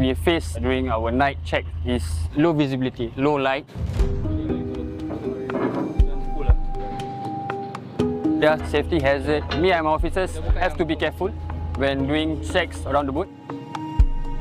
we face during our night check is low visibility, low light. There are safety hazard. Me and my officers have to be careful when doing checks around the boat.